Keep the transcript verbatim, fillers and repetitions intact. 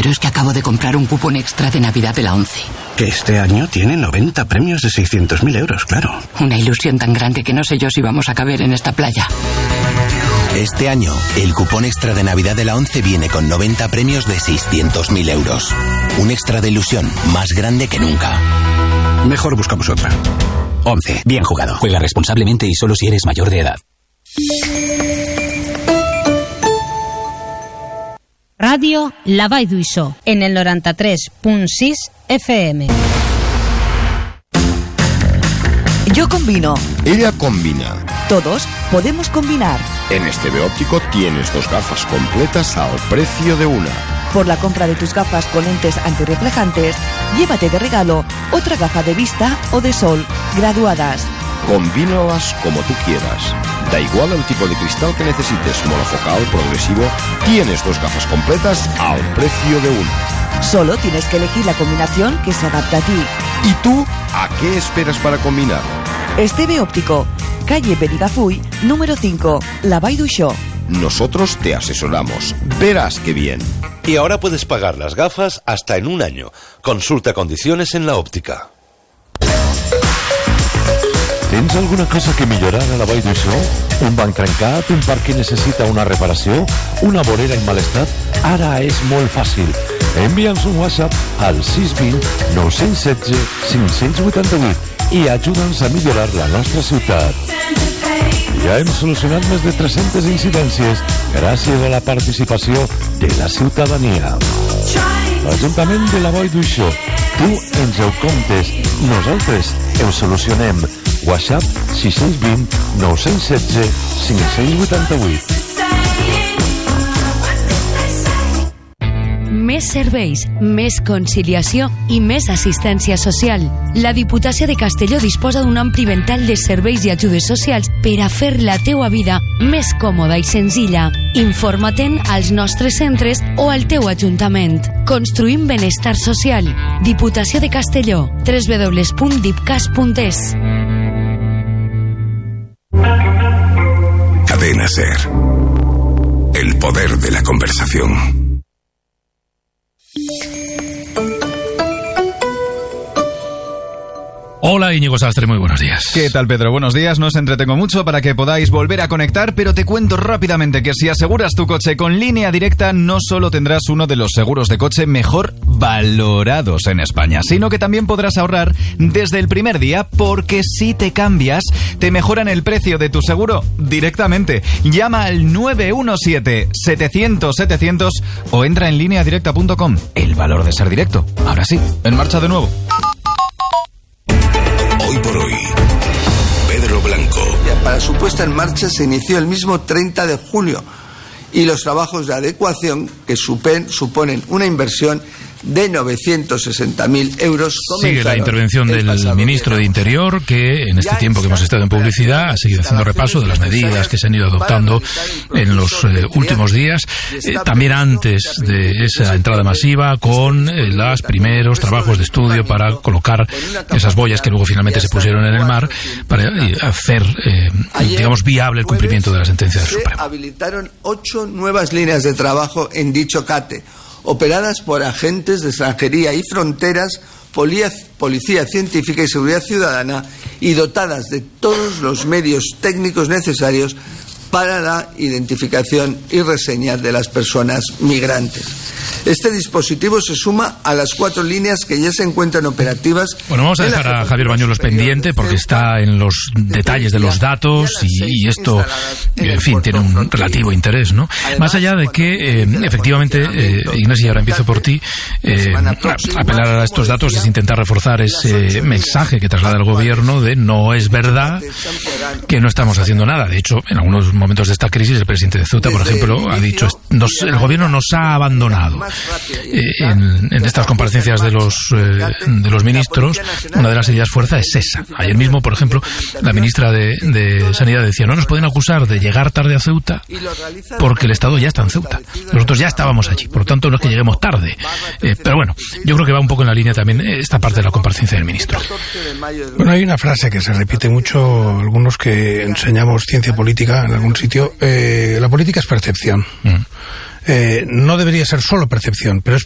Pero es que acabo de comprar un cupón extra de Navidad de la ONCE. Que este año tiene noventa premios de seiscientos mil euros, claro. Una ilusión tan grande que no sé yo si vamos a caber en esta playa. Este año, el cupón extra de Navidad de la ONCE viene con noventa premios de seiscientos mil euros. Un extra de ilusión más grande que nunca. Mejor buscamos otra. ONCE. Bien jugado. Juega responsablemente y solo si eres mayor de edad. Ràdio La Vall d'Uixó, en el noranta-tres punt sis F M. Yo combino. Ella combina. Todos podemos combinar. En Esteve Óptico tienes dos gafas completas al precio de una. Por la compra de tus gafas con lentes antirreflejantes, llévate de regalo otra gafa de vista o de sol graduadas. Combínalas como tú quieras. Da igual el tipo de cristal que necesites, monofocal, progresivo, tienes dos gafas completas al precio de una. Solo tienes que elegir la combinación que se adapta a ti. ¿Y tú a qué esperas para combinar? Esteve Óptico, calle Benigafuy, número cinco, La Vall d'Uixó. Nosotros te asesoramos. Verás qué bien. Y ahora puedes pagar las gafas hasta en un año. Consulta condiciones en la óptica. Tens alguna cosa que millorar a la Vall d'Uixó? Un banc trencat? Un parc que necessita una reparació? Una vorera en mal estat? Ara és molt fàcil. Envia'ns un WhatsApp al sis dos zero nou un set cinc vuit vuit i ajuda'ns a millorar la nostra ciutat. Ja hem solucionat més de tres-centes incidències gràcies a la participació de la ciutadania. L'Ajuntament de la Vall d'Uixó. Tu ens ho comptes, nosaltres ho solucionem. WhatsApp sis dos zero nou un set cinc vuit vuit. Més serveis, més conciliació i més assistència social. La Diputació de Castelló disposa d'un ampli ventall de serveis i ajudes socials per a fer la teua vida més còmoda i senzilla. Informa-te'n als nostres centres o al teu ajuntament. Construïm benestar social. Diputació de Castelló. w w w punt dipcas punt es. Cadena Ser. El poder de la conversación. Hola Íñigo Sastre, muy buenos días. ¿Qué tal, Pedro? Buenos días, no os entretengo mucho para que podáis volver a conectar, pero te cuento rápidamente que si aseguras tu coche con Línea Directa, no solo tendrás uno de los seguros de coche mejor valorados en España, sino que también podrás ahorrar desde el primer día, porque si te cambias, te mejoran el precio de tu seguro directamente. Llama al nueve uno siete setecientos setecientos o entra en línea directa punto com. El valor de ser directo. Ahora sí, en marcha de nuevo. Hoy por hoy, Pedro Blanco. Para su puesta en marcha se inició el mismo treinta de julio y los trabajos de adecuación que supen, suponen una inversión de novecientos sesenta mil euros. Sigue la intervención del ministro de Interior, que en este tiempo que hemos estado en publicidad ha seguido haciendo repaso de las medidas que se han ido adoptando en los eh, últimos días, eh, también antes de esa entrada masiva, con eh, los primeros trabajos de estudio para colocar esas boyas que luego finalmente se pusieron en el mar, para eh, hacer, eh, digamos, viable el cumplimiento de la sentencia del Supremo. Habilitaron ocho nuevas líneas de trabajo en dicho CATE, operadas por agentes de extranjería y fronteras, policía científica y seguridad ciudadana, y dotadas de todos los medios técnicos necesarios para la identificación y reseña de las personas migrantes. Este dispositivo se suma a las cuatro líneas que ya se encuentran operativas. Bueno, vamos a dejar a Javier Bañuelos pendiente porque está en los detalles de los datos y, y esto, en fin, tiene un relativo interés, ¿no? Más allá de que, eh, efectivamente, eh, Ignacio, y ahora empiezo por ti, eh, apelar a estos datos es intentar reforzar ese mensaje que traslada el gobierno de no es verdad que no estamos haciendo nada. De hecho, en algunos momentos de esta crisis, el presidente de Ceuta, por ejemplo, ha dicho, nos, el gobierno nos ha abandonado. Eh, en, en estas comparecencias de los eh, de los ministros, una de las ideas fuerza es esa. Ayer mismo, por ejemplo, la ministra de, de Sanidad decía, no nos pueden acusar de llegar tarde a Ceuta porque el Estado ya está en Ceuta. Nosotros ya estábamos allí, por lo tanto no es que lleguemos tarde. Eh, pero bueno, yo creo que va un poco en la línea también esta parte de la comparecencia del ministro. Bueno, hay una frase que se repite mucho, algunos que enseñamos ciencia política en algún sitio, eh, la política es percepción. Mm. Eh, no debería ser solo percepción, pero es